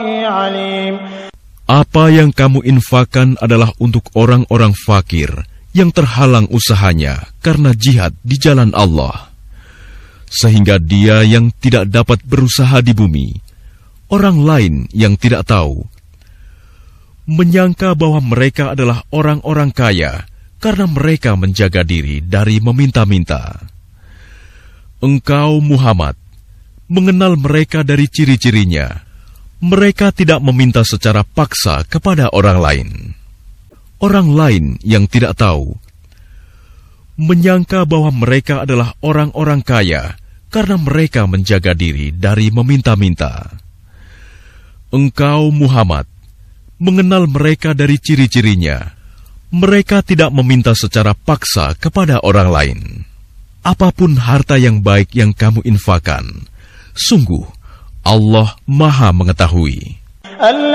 عليم. Apa yang kamu infakkan adalah untuk orang-orang fakir yang terhalang usahanya karena jihad di jalan Allah, sehingga dia yang tidak dapat berusaha di bumi, orang lain yang tidak tahu, menyangka bahwa mereka adalah orang-orang kaya karena mereka menjaga diri dari meminta-minta. Engkau, Muhammad, mengenal mereka dari ciri-cirinya. Mereka tidak meminta secara paksa kepada orang lain. Orang lain yang tidak tahu menyangka bahwa mereka adalah orang-orang kaya karena mereka menjaga diri dari meminta-minta. Engkau, Muhammad, mengenal mereka dari ciri-cirinya. Mereka tidak meminta secara paksa kepada orang lain. Apapun harta yang baik yang kamu infakkan, sungguh Allah Maha Mengetahui.